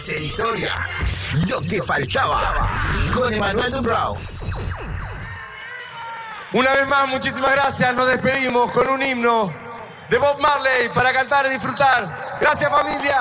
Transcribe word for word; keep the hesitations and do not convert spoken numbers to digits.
En historia, lo que faltaba con Emanuel Dumbrov. Una vez más, muchísimas gracias. Nos despedimos con un himno de Bob Marley para cantar y disfrutar. Gracias, familia.